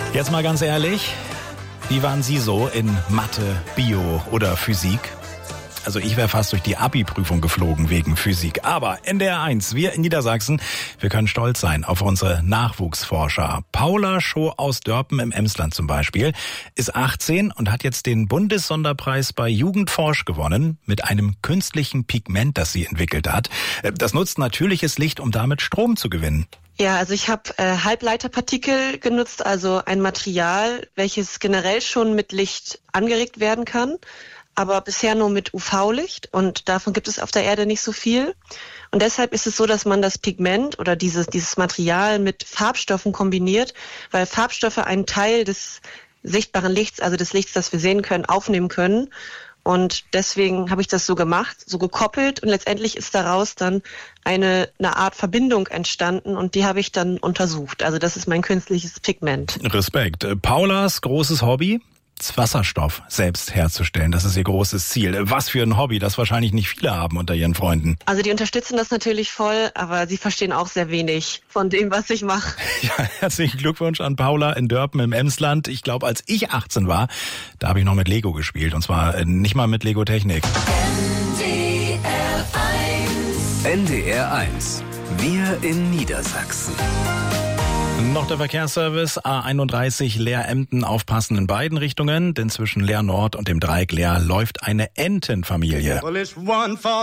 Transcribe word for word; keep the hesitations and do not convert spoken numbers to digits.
Jetzt mal ganz ehrlich, wie waren Sie so in Mathe, Bio oder Physik? Also ich wäre fast durch die Abi-Prüfung geflogen wegen Physik. Aber N D R eins, wir in Niedersachsen, wir können stolz sein auf unsere Nachwuchsforscher. Paula Scho aus Dörpen im Emsland zum Beispiel ist achtzehn und hat jetzt den Bundessonderpreis bei Jugendforsch gewonnen mit einem künstlichen Pigment, das sie entwickelt hat. Das nutzt natürliches Licht, um damit Strom zu gewinnen. Ja, also ich habe äh, Halbleiterpartikel genutzt, also ein Material, welches generell schon mit Licht angeregt werden kann, aber bisher nur mit U V-Licht, und davon gibt es auf der Erde nicht so viel. Und deshalb ist es so, dass man das Pigment oder dieses, dieses Material mit Farbstoffen kombiniert, weil Farbstoffe einen Teil des sichtbaren Lichts, also des Lichts, das wir sehen können, aufnehmen können. Und deswegen habe ich das so gemacht, so gekoppelt, und letztendlich ist daraus dann eine, eine Art Verbindung entstanden, und die habe ich dann untersucht. Also das ist mein künstliches Pigment. Respekt. Paulas großes Hobby? Wasserstoff selbst herzustellen. Das ist ihr großes Ziel. Was für ein Hobby, das wahrscheinlich nicht viele haben unter ihren Freunden. Also die unterstützen das natürlich voll, aber sie verstehen auch sehr wenig von dem, was ich mache. Ja, herzlichen Glückwunsch an Paula in Dörpen im Emsland. Ich glaube, als ich achtzehn war, da habe ich noch mit Lego gespielt. Und zwar nicht mal mit Lego Technik. N D R eins. N D R eins. Wir in Niedersachsen. Noch der Verkehrsservice A einunddreißig Leer-Emden, aufpassen in beiden Richtungen, denn zwischen Leer Nord und dem Dreieck Leer läuft eine Entenfamilie.